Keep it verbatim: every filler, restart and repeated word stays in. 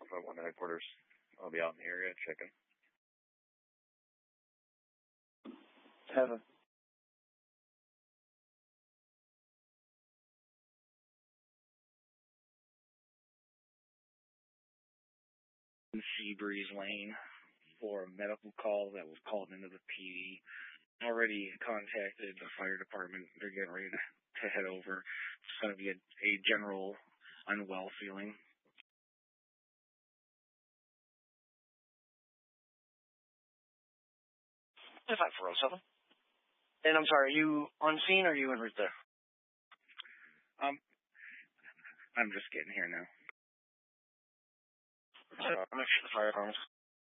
four five one headquarters. I'll be out in the area checking. Have a Seabreeze Lane for a medical call that was called into the P D. Already contacted the fire department. They're getting ready to, to head over. It's going to be a, a general unwell feeling. five four oh seven. And I'm sorry, are you on scene or are you in route there? Um, I'm just getting here now. Uh, I'm going to the fire department.